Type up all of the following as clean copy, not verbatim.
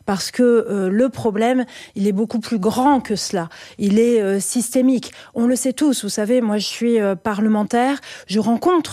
parce que le problème, il est beaucoup plus grand que cela. Il est systémique. On le sait tous. Vous savez, moi, je suis parlementaire. Je rencontre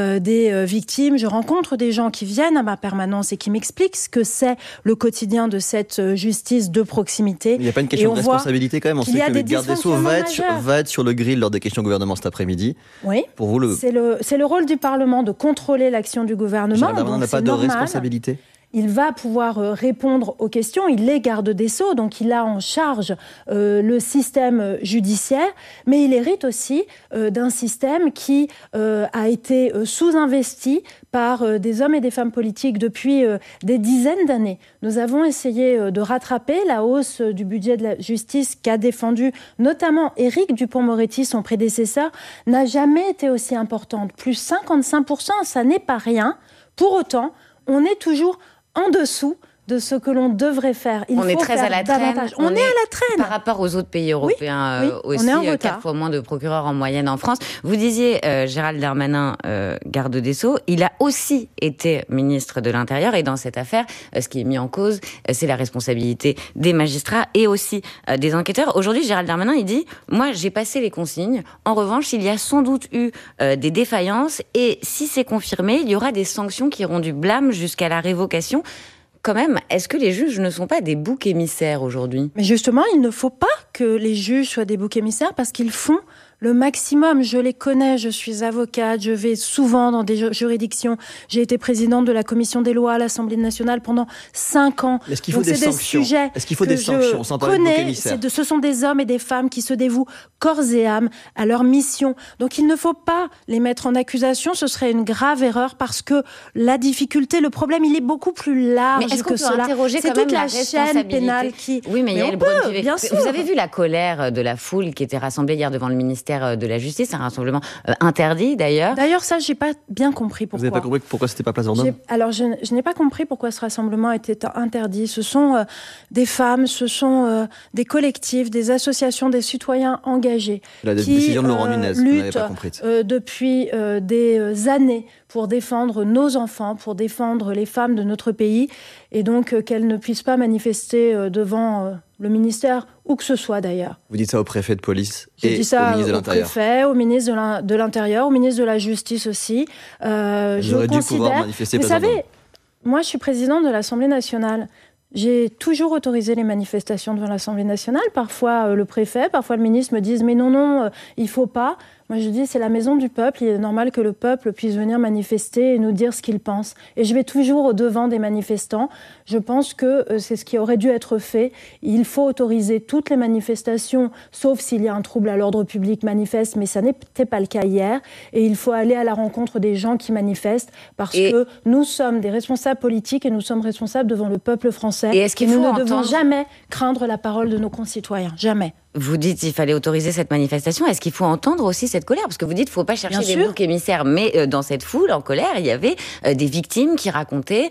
des victimes. Je rencontre des gens qui viennent à ma permanence et qui m'expliquent ce que c'est le quotidien de cette justice de proximité. Il n'y a pas une question de responsabilité quand même. On sait que le garde des Sceaux va être sur le grill lors des questions au gouvernement cet après-midi. Oui. Pour vous, c'est le rôle du Parlement de contrôler l'action du gouvernement. Gérald Darmanin n'a pas de responsabilité. Il va pouvoir répondre aux questions. Il est garde des Sceaux, donc il a en charge le système judiciaire, mais il hérite aussi d'un système qui a été sous-investi par des hommes et des femmes politiques depuis des dizaines d'années. Nous avons essayé de rattraper la hausse du budget de la justice qu'a défendu notamment Éric Dupond-Moretti, son prédécesseur, n'a jamais été aussi importante. Plus 55%, ça n'est pas rien. Pour autant, on est toujours en dessous de ce que l'on devrait faire. On est très à la traîne. On est à la traîne. Par rapport aux autres pays européens, aussi, 4 fois moins de procureurs en moyenne en France. Vous disiez, Gérald Darmanin, garde des Sceaux, il a aussi été ministre de l'Intérieur, et dans cette affaire, ce qui est mis en cause, c'est la responsabilité des magistrats et aussi des enquêteurs. Aujourd'hui, Gérald Darmanin, il dit, moi, j'ai passé les consignes. En revanche, il y a sans doute eu des défaillances, et si c'est confirmé, il y aura des sanctions qui iront du blâme jusqu'à la révocation. Quand même, est-ce que les juges ne sont pas des boucs émissaires aujourd'hui ? Mais justement, il ne faut pas que les juges soient des boucs émissaires parce qu'ils font le maximum. Je les connais, je suis avocate, je vais souvent dans des juridictions. J'ai été présidente de la commission des lois à l'Assemblée nationale pendant 5 ans. Est-ce qu'il faut des sanctions ? Est-ce qu'il faut des sanctions sans parler de boucs émissaires ? Ce sont des hommes et des femmes qui se dévouent corps et âme à leur mission. Donc il ne faut pas les mettre en accusation. Ce serait une grave erreur parce que la difficulté, le problème, il est beaucoup plus large que cela. C'est toute la chaîne pénale qui... Oui, mais il y a le droit de vivre. Vous avez vu la colère de la foule qui était rassemblée hier devant le ministère de la Justice, un rassemblement interdit d'ailleurs. D'ailleurs, ça, j'ai pas bien compris pourquoi. Vous n'avez pas compris pourquoi c'était pas Place Vendôme ? Alors, je n'ai pas compris pourquoi ce rassemblement était interdit. Ce sont des femmes, ce sont des collectifs, des associations, des citoyens engagés la décision de Laurent Nunez, luttent depuis des années pour défendre nos enfants, pour défendre les femmes de notre pays, et donc qu'elles ne puissent pas manifester devant le ministère, où que ce soit d'ailleurs. Vous dites ça au préfet de police et au ministre de l'Intérieur. Au préfet, au ministre de l'Intérieur, au ministre de la Justice aussi. Je considère... Vous savez, moi je suis présidente de l'Assemblée nationale. J'ai toujours autorisé les manifestations devant l'Assemblée nationale. Parfois le préfet, parfois le ministre me disent « mais non, il faut pas ». Moi, je dis, c'est la maison du peuple. Il est normal que le peuple puisse venir manifester et nous dire ce qu'il pense. Et je vais toujours au-devant des manifestants. Je pense que c'est ce qui aurait dû être fait. Il faut autoriser toutes les manifestations, sauf s'il y a un trouble à l'ordre public manifeste, mais ça n'était pas le cas hier. Et il faut aller à la rencontre des gens qui manifestent parce que nous sommes des responsables politiques et nous sommes responsables devant le peuple français. Et nous ne devons jamais craindre la parole de nos concitoyens. Jamais. Vous dites qu'il fallait autoriser cette manifestation. Est-ce qu'il faut entendre aussi cette colère ? Parce que vous dites qu'il ne faut pas chercher des boucs émissaires. Mais dans cette foule en colère, il y avait des victimes qui racontaient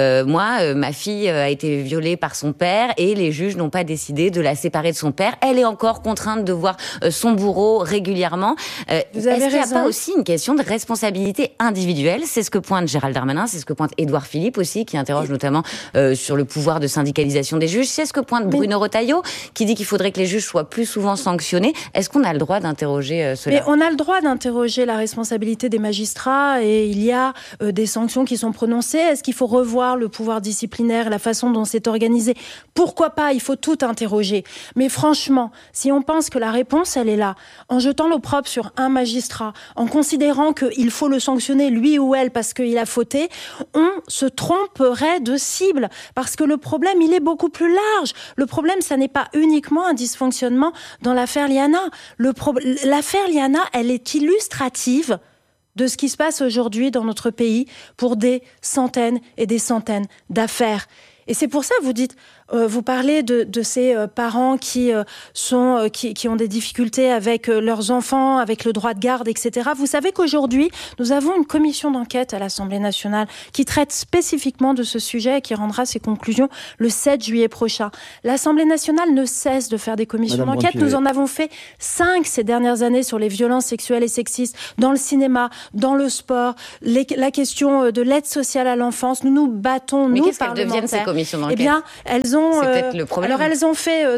ma fille a été violée par son père et les juges n'ont pas décidé de la séparer de son père. Elle est encore contrainte de voir son bourreau régulièrement. Vous avez Est-ce qu'il n'y a raison. pas aussi une question de responsabilité individuelle ? C'est ce que pointe Gérald Darmanin, c'est ce que pointe Édouard Philippe aussi, qui interroge notamment sur le pouvoir de syndicalisation des juges. C'est ce que pointe Bruno Retailleau, qui dit qu'il faudrait que les juges soient plus souvent sanctionnés. Est-ce qu'on a le droit d'interroger cela ? Mais on a le droit d'interroger la responsabilité des magistrats et il y a des sanctions qui sont prononcées. Est-ce qu'il faut revoir le pouvoir disciplinaire, la façon dont c'est organisé ? Pourquoi pas ? Il faut tout interroger. Mais franchement, si on pense que la réponse, elle est là, en jetant l'opprobre sur un magistrat, en considérant qu'il faut le sanctionner, lui ou elle, parce qu'il a fauté, on se tromperait de cible. Parce que le problème, il est beaucoup plus large. Le problème, ça n'est pas uniquement un dysfonctionnement dans l'affaire Liana. L'affaire Liana, elle est illustrative de ce qui se passe aujourd'hui dans notre pays pour des centaines et des centaines d'affaires. Et c'est pour ça que vous dites, vous parlez de ces parents qui ont des difficultés avec leurs enfants, avec le droit de garde, etc. Vous savez qu'aujourd'hui, nous avons une commission d'enquête à l'Assemblée nationale qui traite spécifiquement de ce sujet et qui rendra ses conclusions le 7 juillet prochain. L'Assemblée nationale ne cesse de faire des commissions d'enquête. Nous en avons fait 5 ces dernières années sur les violences sexuelles et sexistes dans le cinéma, dans le sport, la question de l'aide sociale à l'enfance. Nous nous battons, Mais nous, qu'est-ce qu'elles deviennent ces commission d'enquête. Eh bien, elles ont. C'est peut-être le problème. Alors, elles ont fait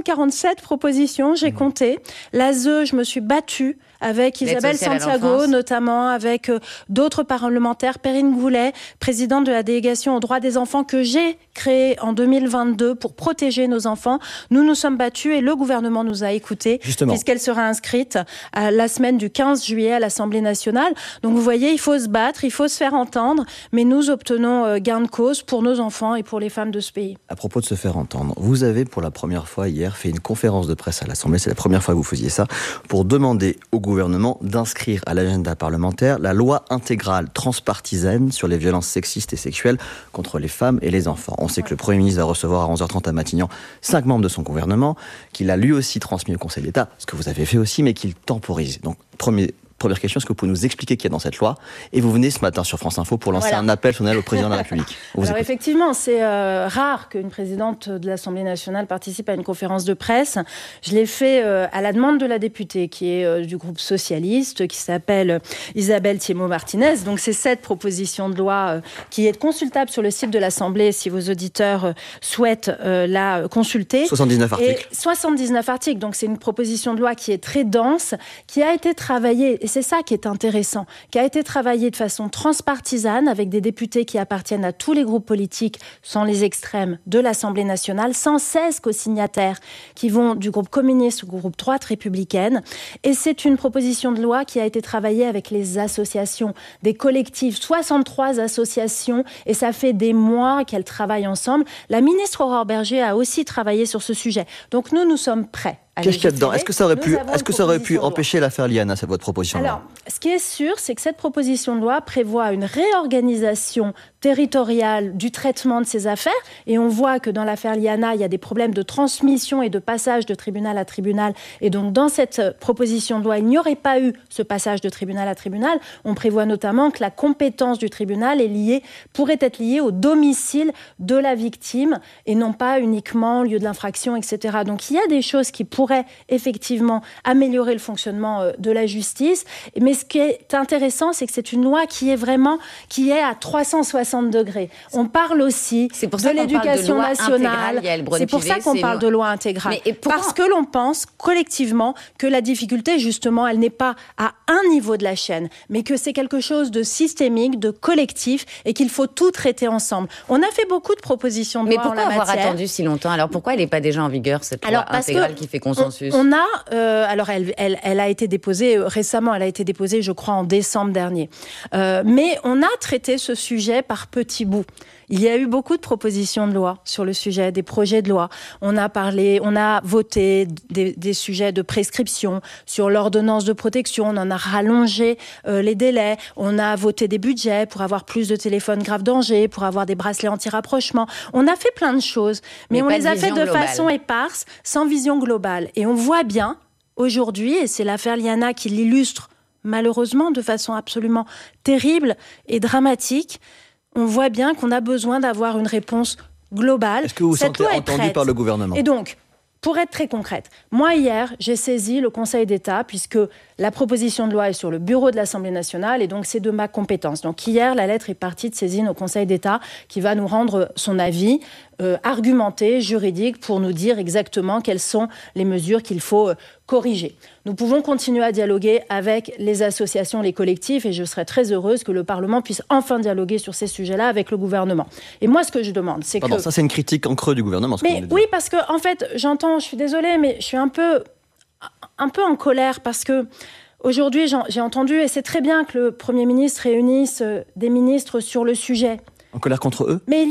247 propositions. J'ai compté. L'ASE, je me suis battue avec Isabelle Santiago, notamment avec d'autres parlementaires, Perrine Goulet, présidente de la délégation aux droits des enfants que j'ai créée en 2022 pour protéger nos enfants. Nous nous sommes battus et le gouvernement nous a écoutés, puisqu'elle sera inscrite à la semaine du 15 juillet à l'Assemblée nationale. Donc vous voyez, il faut se battre, il faut se faire entendre, mais nous obtenons gain de cause pour nos enfants et pour les femmes de ce pays. À propos de se faire entendre, vous avez pour la première fois hier fait une conférence de presse à l'Assemblée, c'est la première fois que vous faisiez ça, pour demander au gouvernement d'inscrire à l'agenda parlementaire la loi intégrale transpartisane sur les violences sexistes et sexuelles contre les femmes et les enfants. On sait que le Premier ministre va recevoir à 11h30 à Matignon 5 membres de son gouvernement, qu'il a lui aussi transmis au Conseil d'État, ce que vous avez fait aussi, mais qu'il temporise. Donc, première question, est-ce que vous pouvez nous expliquer qu'il y a dans cette loi? Et vous venez ce matin sur France Info pour lancer un appel solennel au président de la République. Alors effectivement, c'est rare qu'une présidente de l'Assemblée nationale participe à une conférence de presse. Je l'ai fait à la demande de la députée qui est du groupe socialiste, qui s'appelle Isabelle Thiémot-Martinez. Donc c'est cette proposition de loi qui est consultable sur le site de l'Assemblée si vos auditeurs souhaitent la consulter. 79 articles. 79 articles. Donc c'est une proposition de loi qui est très dense, qui a été travaillée, et c'est ça qui est intéressant, qui a été travaillé de façon transpartisane avec des députés qui appartiennent à tous les groupes politiques, sans les extrêmes, de l'Assemblée nationale, 116 co-signataires qui vont du groupe communiste au groupe droite républicaine. Et c'est une proposition de loi qui a été travaillée avec les associations, des collectifs, 63 associations, et ça fait des mois qu'elles travaillent ensemble. La ministre Aurore Bergé a aussi travaillé sur ce sujet. Donc nous sommes prêts. Qu'est-ce qu'il y a dedans? Est-ce que ça aurait pu empêcher l'affaire Liana, votre proposition de loi? Alors, ce qui est sûr, c'est que cette proposition de loi prévoit une réorganisation territoriale du traitement de ces affaires. Et on voit que dans l'affaire Liana, il y a des problèmes de transmission et de passage de tribunal à tribunal. Et donc, dans cette proposition de loi, il n'y aurait pas eu ce passage de tribunal à tribunal. On prévoit notamment que la compétence du tribunal pourrait être liée au domicile de la victime et non pas uniquement au lieu de l'infraction, etc. Donc, il y a des choses qui pourrait effectivement améliorer le fonctionnement de la justice. Mais ce qui est intéressant, c'est que c'est une loi qui est à 360 degrés. On parle aussi de l'éducation nationale. C'est pour ça qu'on parle de loi intégrale. Parce que l'on pense collectivement que la difficulté, justement, elle n'est pas à un niveau de la chaîne, mais que c'est quelque chose de systémique, de collectif, et qu'il faut tout traiter ensemble. On a fait beaucoup de propositions de loi en la matière. Mais pourquoi avoir attendu si longtemps? Alors pourquoi elle n'est pas déjà en vigueur, cette loi intégrale qui fait consensus? On a, alors elle a été déposée récemment, elle a été déposée, je crois, en décembre dernier. Mais on a traité ce sujet par petits bouts. Il y a eu beaucoup de propositions de loi sur le sujet, des projets de loi. On a voté des sujets de prescription sur l'ordonnance de protection. On en a rallongé les délais. On a voté des budgets pour avoir plus de téléphones grave danger, pour avoir des bracelets anti-rapprochement. On a fait plein de choses, mais on les a fait de façon éparse, sans vision globale. Et on voit bien aujourd'hui, et c'est l'affaire Liana qui l'illustre malheureusement de façon absolument terrible et dramatique, on voit bien qu'on a besoin d'avoir une réponse globale. Est-ce que vous vous sentez entendu par le gouvernement? Et donc, pour être très concrète, moi hier, j'ai saisi le Conseil d'État puisque la proposition de loi est sur le bureau de l'Assemblée nationale et donc c'est de ma compétence. Donc hier, la lettre est partie de saisine au Conseil d'État qui va nous rendre son avis argumenté, juridique, pour nous dire exactement quelles sont les mesures qu'il faut corriger. Nous pouvons continuer à dialoguer avec les associations, les collectifs, et je serais très heureuse que le Parlement puisse enfin dialoguer sur ces sujets-là avec le gouvernement. Et moi, ce que je demande, c'est que... Ça, c'est une critique en creux du gouvernement. Mais oui, parce que, en fait, je suis désolée, mais je suis un peu en colère parce que aujourd'hui, j'ai entendu, et c'est très bien que le Premier ministre réunisse des ministres sur le sujet. En colère contre eux? Mais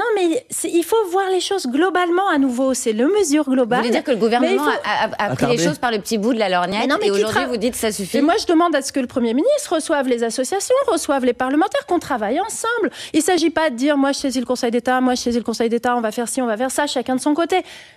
il faut voir les choses globalement à nouveau. C'est le mesure globale. Vous voulez dire que le gouvernement a pris les choses par le petit bout de la lorgnette et aujourd'hui vous dites que ça suffit? Et moi je demande à ce que le Premier ministre reçoive les associations, reçoive les parlementaires, qu'on travaille ensemble. Il ne s'agit pas de dire moi je saisis le Conseil d'État, moi je saisis le Conseil d'État, on va faire ci, on va faire ça, chacun de son côté.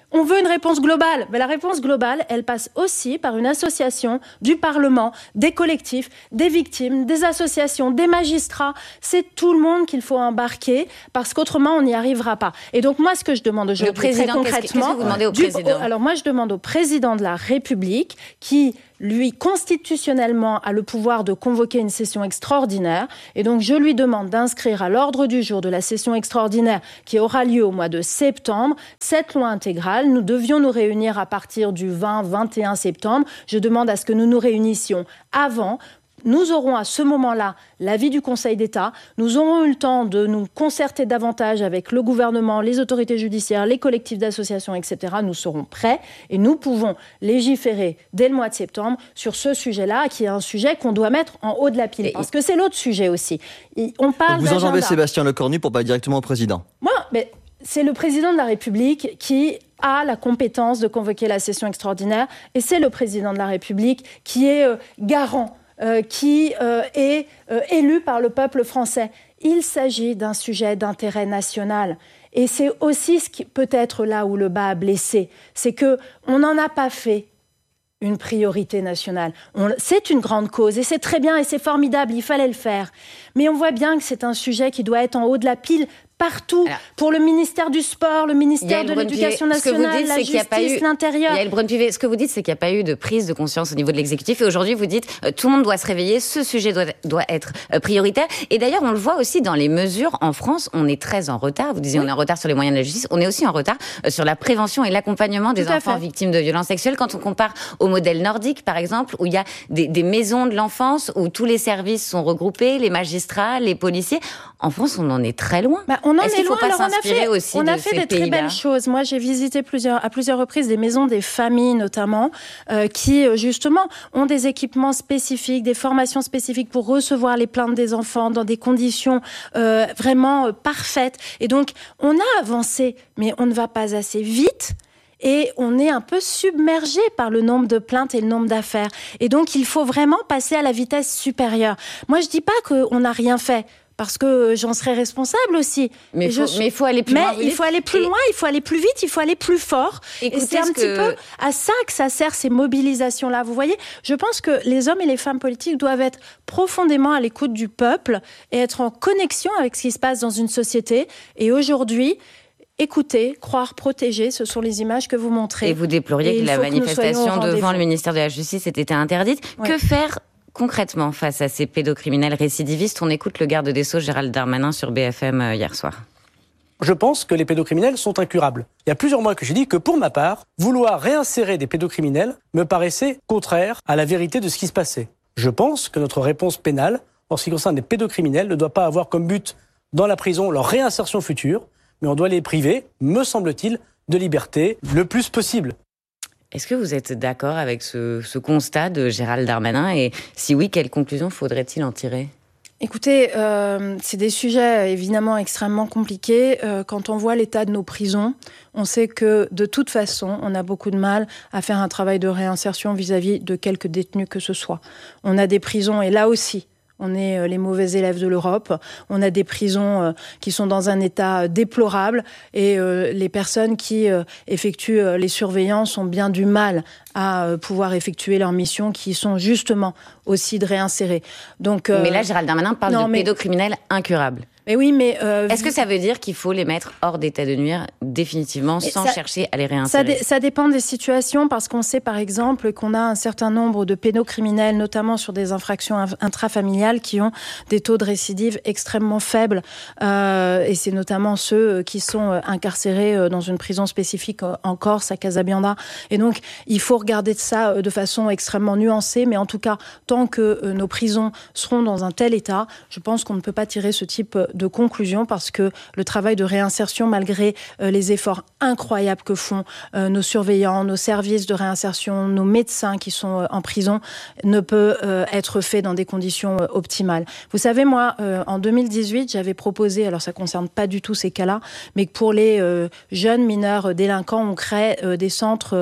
On veut une réponse globale. Mais la réponse globale, elle passe aussi par une association du Parlement, des collectifs, des victimes, des associations, des magistrats. C'est tout le monde qu'il faut embarquer parce qu'autrement, on n'y arrivera pas. Et donc, moi, ce que je demande aujourd'hui, très concrètement... Qu'est-ce que vous demandez au président ? Alors, moi, je demande au président de la République qui, lui, constitutionnellement, a le pouvoir de convoquer une session extraordinaire. Et donc, je lui demande d'inscrire à l'ordre du jour de la session extraordinaire qui aura lieu au mois de septembre cette loi intégrale. Nous devions nous réunir à partir du 20-21 septembre. Je demande à ce que nous nous réunissions avant. Nous aurons à ce moment-là l'avis du Conseil d'État. Nous aurons eu le temps de nous concerter davantage avec le gouvernement, les autorités judiciaires, les collectifs d'associations, etc. Nous serons prêts et nous pouvons légiférer dès le mois de septembre sur ce sujet-là, qui est un sujet qu'on doit mettre en haut de la pile. Parce que c'est l'autre sujet aussi. On parle vous enjambez Sébastien Lecornu pour pas directement au président. Moi, mais c'est le président de la République qui a la compétence de convoquer la session extraordinaire et c'est le président de la République qui est garant. Qui est élu par le peuple français. Il s'agit d'un sujet d'intérêt national. Et c'est aussi ce qui peut être là où le bas a blessé. C'est qu'on n'en a pas fait une priorité nationale. C'est une grande cause et c'est très bien et c'est formidable, il fallait le faire. Mais on voit bien que c'est un sujet qui doit être en haut de la pile partout, pour le ministère du Sport, le ministère de l'Éducation nationale, la justice, l'Intérieur. Yael Braun-Pivet, ce que vous dites, c'est qu'il n'y a pas eu de prise de conscience au niveau de l'exécutif. Et aujourd'hui, vous dites, tout le monde doit se réveiller, ce sujet doit être prioritaire. Et d'ailleurs, on le voit aussi dans les mesures. En France, on est très en retard. Vous disiez, on est en retard sur les moyens de la justice. On est aussi en retard sur la prévention et l'accompagnement des enfants victimes de violences sexuelles. Quand on compare au modèle nordique, par exemple, où il y a des maisons de l'enfance, où tous les services sont regroupés, les magistrats, les policiers. En France, on en est très loin. On en est loin. Alors on a fait des très belles choses. Moi, j'ai visité à plusieurs reprises des maisons des familles, notamment, qui justement ont des équipements spécifiques, des formations spécifiques pour recevoir les plaintes des enfants dans des conditions vraiment parfaites. Et donc, on a avancé, mais on ne va pas assez vite. Et on est un peu submergé par le nombre de plaintes et le nombre d'affaires. Et donc, il faut vraiment passer à la vitesse supérieure. Moi, je dis pas qu'on n'a rien fait. Parce que j'en serais responsable aussi. Mais il faut aller plus loin. Mais il faut aller plus loin, il faut aller plus vite, il faut aller plus fort. Et c'est un petit peu à ça que ça sert, ces mobilisations-là. Vous voyez, je pense que les hommes et les femmes politiques doivent être profondément à l'écoute du peuple et être en connexion avec ce qui se passe dans une société. Et aujourd'hui, écouter, croire, protéger, ce sont les images que vous montrez. Et vous déploriez que la manifestation devant le ministère de la Justice ait été interdite. Oui. Que faire concrètement face à ces pédocriminels récidivistes? On écoute le garde des Sceaux, Gérald Darmanin, sur BFM hier soir. Je pense que les pédocriminels sont incurables. Il y a plusieurs mois que j'ai dit que, pour ma part, vouloir réinsérer des pédocriminels me paraissait contraire à la vérité de ce qui se passait. Je pense que notre réponse pénale, en ce qui concerne les pédocriminels, ne doit pas avoir comme but, dans la prison, leur réinsertion future, mais on doit les priver, me semble-t-il, de liberté le plus possible. Est-ce que vous êtes d'accord avec ce constat de Gérald Darmanin? Et si oui, quelles conclusions faudrait-il en tirer? Écoutez, c'est des sujets évidemment extrêmement compliqués. Quand on voit l'état de nos prisons, on sait que de toute façon, on a beaucoup de mal à faire un travail de réinsertion vis-à-vis de quelques détenus que ce soit. On a des prisons, et là aussi, on est les mauvais élèves de l'Europe. On a des prisons qui sont dans un état déplorable et les personnes qui effectuent les surveillances ont bien du mal à pouvoir effectuer leurs missions qui sont justement aussi de réinsérer. Donc, mais là, Gérald Darmanin parle de pédocriminels incurables. Mais oui, mais est-ce que ça veut dire qu'il faut les mettre hors d'état de nuire définitivement sans chercher à les réinsérer? Ça dépend des situations parce qu'on sait par exemple qu'on a un certain nombre de pédocriminels, notamment sur des infractions intrafamiliales, qui ont des taux de récidive extrêmement faibles. Et c'est notamment ceux qui sont incarcérés dans une prison spécifique en Corse, à Casabianda. Et donc, il faut regarder ça de façon extrêmement nuancée. Mais en tout cas, tant que nos prisons seront dans un tel état, je pense qu'on ne peut pas tirer ce type de conclusion parce que le travail de réinsertion, malgré les efforts incroyables que font nos surveillants, nos services de réinsertion, nos médecins qui sont en prison, ne peut être fait dans des conditions optimales. Vous savez, moi, en 2018, j'avais proposé, alors ça ne concerne pas du tout ces cas-là, mais que pour les jeunes mineurs délinquants, on crée des centres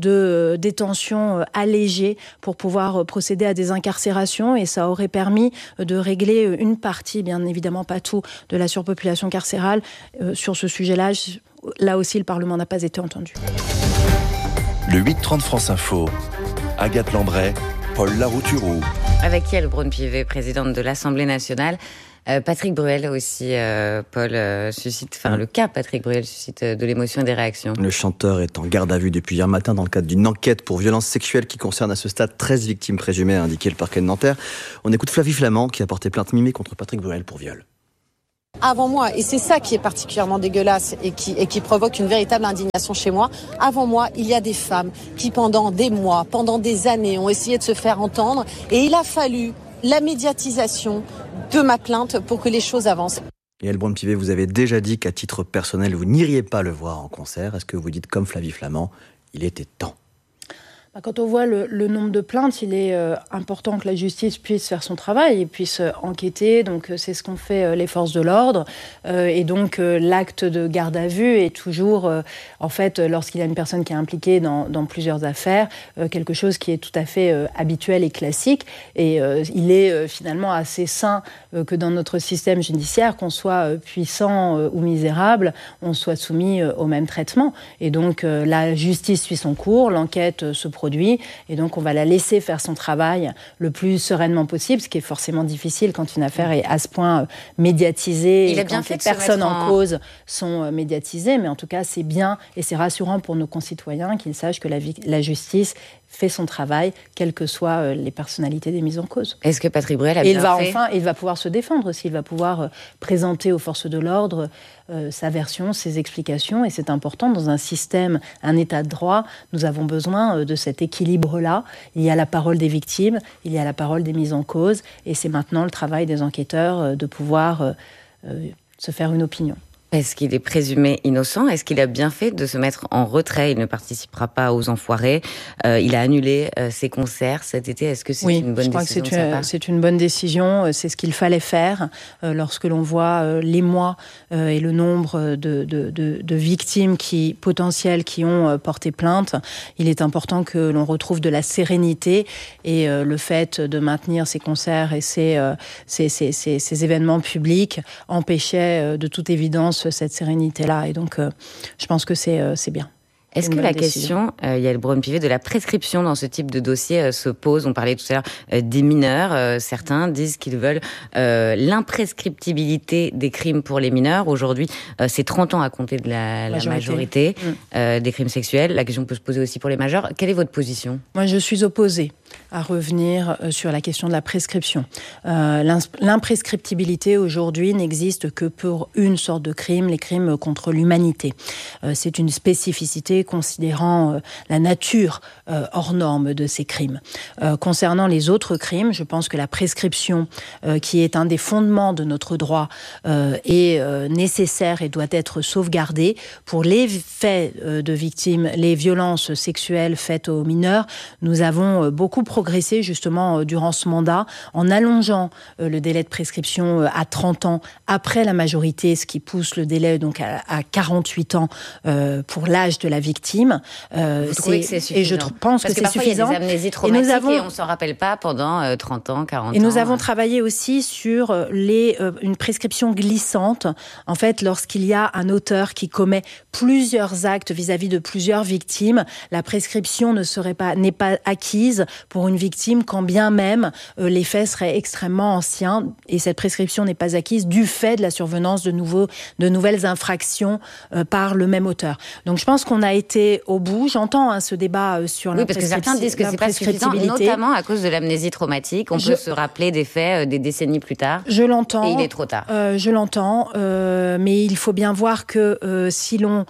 de détention allégés pour pouvoir procéder à des incarcérations et ça aurait permis de régler une partie, bien évidemment pas tout, de la surpopulation carcérale. Sur ce sujet-là, là aussi, le Parlement n'a pas été entendu. Le 8-30 France Info. Agathe Landray, Paul Larouturou. Avec Yael Braun-Pivet, présidente de l'Assemblée nationale. Patrick Bruel aussi, Paul, le cas Patrick Bruel suscite de l'émotion et des réactions. Le chanteur est en garde à vue depuis hier matin dans le cadre d'une enquête pour violences sexuelles qui concerne à ce stade 13 victimes présumées, a indiqué le parquet de Nanterre. On écoute Flavie Flament qui a porté plainte mimée contre Patrick Bruel pour viol. Avant moi, et c'est ça qui est particulièrement dégueulasse et qui provoque une véritable indignation chez moi, avant moi, il y a des femmes qui pendant des mois, pendant des années ont essayé de se faire entendre et il a fallu la médiatisation de ma plainte pour que les choses avancent. Et Yael Braun-Pivet, vous avez déjà dit qu'à titre personnel, vous n'iriez pas le voir en concert. Est-ce que vous dites comme Flavie Flament, il était temps ? Quand on voit le nombre de plaintes, il est important que la justice puisse faire son travail et puisse enquêter. Donc c'est ce qu'ont fait les forces de l'ordre. Et donc l'acte de garde à vue est toujours, lorsqu'il y a une personne qui est impliquée dans plusieurs affaires, quelque chose qui est tout à fait habituel et classique. Et il est finalement assez sain que dans notre système judiciaire, qu'on soit puissant ou misérable, on soit soumis au même traitement. Et donc la justice suit son cours, l'enquête se produit, et donc on va la laisser faire son travail le plus sereinement possible, ce qui est forcément difficile quand une affaire est à ce point médiatisée et quand les personnes en cause sont médiatisées, mais en tout cas c'est bien et c'est rassurant pour nos concitoyens qu'ils sachent que la justice fait son travail, quelles que soient les personnalités des mises en cause. Est-ce que Patrick Bruel a bien fait ? Il va pouvoir se défendre aussi, il va pouvoir présenter aux forces de l'ordre sa version, ses explications, et c'est important dans un système, un état de droit, nous avons besoin de cet équilibre-là. Il y a la parole des victimes, il y a la parole des mises en cause, et c'est maintenant le travail des enquêteurs de pouvoir se faire une opinion. Est-ce qu'il est présumé innocent ? Est-ce qu'il a bien fait de se mettre en retrait ? Il ne participera pas aux Enfoirés. Il a annulé ses concerts cet été. Est-ce que c'est une bonne décision ? Oui, je crois que c'est une bonne décision. C'est ce qu'il fallait faire lorsque l'on voit l'émoi et le nombre de victimes potentielles qui ont porté plainte. Il est important que l'on retrouve de la sérénité et le fait de maintenir ces concerts et ces événements publics empêchait de toute évidence cette sérénité-là. Et donc, je pense que c'est bien. Est-ce que la question, Yael Braun-Pivet, de la prescription dans ce type de dossier se pose ? On parlait tout à l'heure des mineurs. Certains disent qu'ils veulent l'imprescriptibilité des crimes pour les mineurs. Aujourd'hui, c'est 30 ans à compter de la majorité des crimes sexuels. La question peut se poser aussi pour les majeurs. Quelle est votre position ? Moi, je suis opposée à revenir sur la question de la prescription. L'imprescriptibilité aujourd'hui n'existe que pour une sorte de crime, les crimes contre l'humanité. C'est une spécificité considérant la nature hors norme de ces crimes. Concernant les autres crimes, je pense que la prescription, qui est un des fondements de notre droit, est nécessaire et doit être sauvegardée. Pour les faits de victimes, les violences sexuelles faites aux mineurs, nous avons beaucoup progressé justement durant ce mandat en allongeant le délai de prescription à 30 ans après la majorité, ce qui pousse le délai donc à 48 ans pour l'âge de la victime. Vous trouvez que c'est suffisant ? Et je pense que c'est suffisant. Il y a des amnésies traumatiques et on ne s'en rappelle pas pendant 30 ans, 40 ans. Et nous avons travaillé aussi sur une prescription glissante. En fait, lorsqu'il y a un auteur qui commet plusieurs actes vis-à-vis de plusieurs victimes, la prescription n'est pas acquise pour une victime quand bien même les faits seraient extrêmement anciens, et cette prescription n'est pas acquise du fait de la survenance de nouvelles infractions par le même auteur. Donc je pense qu'on a été au bout. J'entends ce débat sur parce que certains disent que c'est pas suffisant, notamment à cause de l'amnésie traumatique. On peut se rappeler des faits des décennies plus tard. Je l'entends. Et il est trop tard. Je l'entends, mais il faut bien voir que si l'on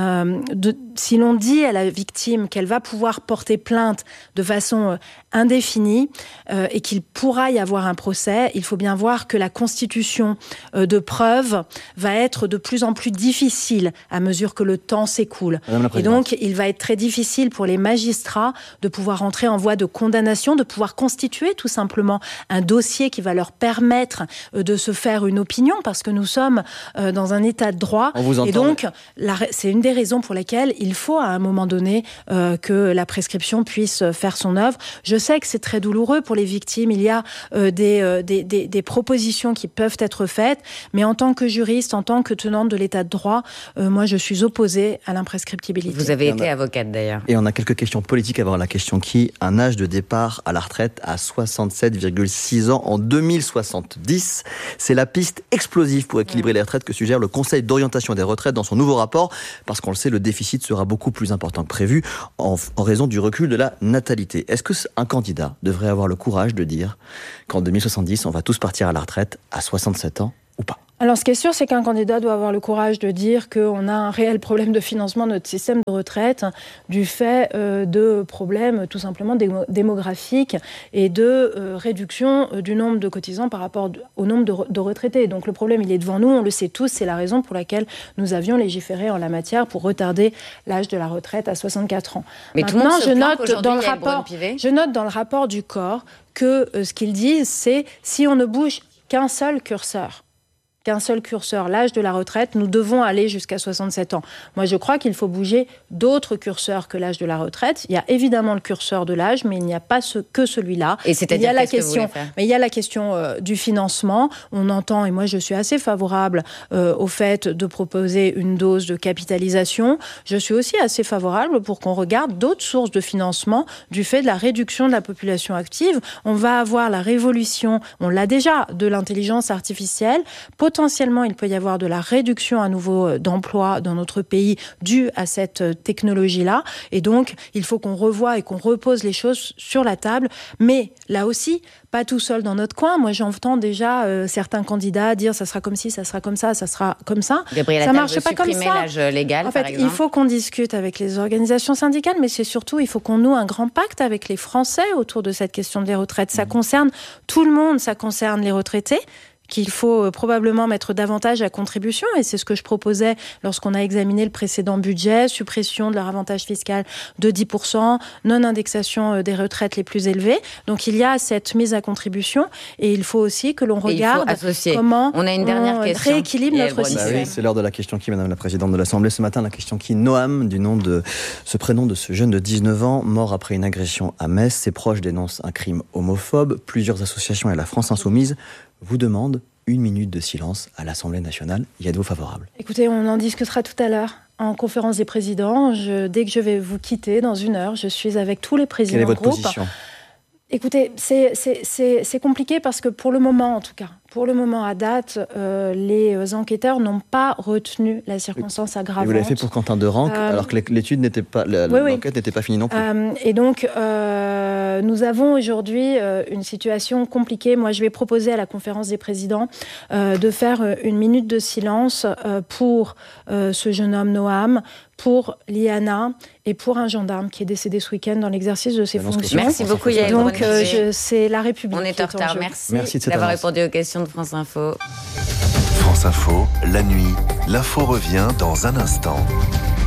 dit à la victime qu'elle va pouvoir porter plainte de façon indéfinie et qu'il pourra y avoir un procès, il faut bien voir que la constitution de preuves va être de plus en plus difficile à mesure que le temps s'écoule. Et donc, il va être très difficile pour les magistrats de pouvoir entrer en voie de condamnation, de pouvoir constituer tout simplement un dossier qui va leur permettre de se faire une opinion, parce que nous sommes dans un état de droit. Et donc, c'est une des raisons pour lesquelles il faut à un moment donné que la prescription puisse faire son œuvre. Je sais que c'est très douloureux pour les victimes. Il y a des propositions qui peuvent être faites, mais en tant que juriste, en tant que tenante de l'état de droit, moi je suis opposée à l'imprescriptibilité. Vous avez été avocate d'ailleurs. Et on a quelques questions politiques avant la question qui. Un âge de départ à la retraite à 67,6 ans en 2070. C'est la piste explosive pour équilibrer les retraites que suggère le Conseil d'orientation des retraites dans son nouveau rapport, parce qu'on le sait, le déficit sera beaucoup plus important que prévu en raison du recul de la natalité. Est-ce qu'un candidat devrait avoir le courage de dire qu'en 2070, on va tous partir à la retraite à 67 ans ou pas ? Alors, ce qui est sûr, c'est qu'un candidat doit avoir le courage de dire qu'on a un réel problème de financement de notre système de retraite du fait de problèmes tout simplement démographiques et de réduction du nombre de cotisants par rapport au nombre de retraités. Donc, le problème, il est devant nous, on le sait tous, c'est la raison pour laquelle nous avions légiféré en la matière pour retarder l'âge de la retraite à 64 ans. Mais maintenant, je note dans le rapport du corps que ce qu'ils disent, c'est si on ne bouge qu'un seul curseur, l'âge de la retraite, nous devons aller jusqu'à 67 ans. Moi, je crois qu'il faut bouger d'autres curseurs que l'âge de la retraite. Il y a évidemment le curseur de l'âge, mais il n'y a pas que celui-là. Et c'est-à-dire il y a la question du financement. On entend, et moi je suis assez favorable au fait de proposer une dose de capitalisation. Je suis aussi assez favorable pour qu'on regarde d'autres sources de financement du fait de la réduction de la population active. On va avoir la révolution, on l'a déjà, de l'intelligence artificielle. Potentiellement, il peut y avoir de la réduction à nouveau d'emplois dans notre pays due à cette technologie-là. Et donc, il faut qu'on revoie et qu'on repose les choses sur la table. Mais là aussi, pas tout seul dans notre coin. Moi, j'entends déjà certains candidats dire ça sera comme ci, ça sera comme ça sera comme ça. Gabriel ça marche pas comme ça. L'âge légal, en fait, par exemple. Il faut qu'on discute avec les organisations syndicales, mais c'est surtout, il faut qu'on noue un grand pacte avec les Français autour de cette question des retraites. Ça concerne tout le monde, ça concerne les retraités, qu'il faut probablement mettre davantage à contribution, et c'est ce que je proposais lorsqu'on a examiné le précédent budget, suppression de leur avantage fiscal de 10%, non-indexation des retraites les plus élevées. Donc il y a cette mise à contribution, et il faut aussi que l'on regarde comment on rééquilibre notre système. Oui, c'est l'heure de la question qui, Madame la Présidente de l'Assemblée. Ce matin, la question qui, Noam, du nom de ce prénom de ce jeune de 19 ans, mort après une agression à Metz. Ses proches dénoncent un crime homophobe. Plusieurs associations et la France Insoumise vous demande 1 minute de silence à l'Assemblée nationale. Y êtes-vous favorable ? Écoutez, on en discutera tout à l'heure en conférence des présidents. Dès que je vais vous quitter dans 1 heure, je suis avec tous les présidents de groupe. Quelle est votre position ? Écoutez, c'est compliqué parce que pour le moment, en tout cas, à date, les enquêteurs n'ont pas retenu la circonstance aggravante. Et vous l'avez fait pour Quentin Derenc, alors que l'étude n'était pas, l'enquête n'était pas finie non plus. Et donc, nous avons aujourd'hui une situation compliquée. Moi, je vais proposer à la conférence des présidents de faire 1 minute de silence pour ce jeune homme Noam, pour Liana et pour un gendarme qui est décédé ce week-end dans l'exercice de ses fonctions. Merci beaucoup, Yael. Donc, c'est la République. On est en retard. Merci d'avoir répondu aux questions de France Info. France Info, la nuit, l'info revient dans un instant.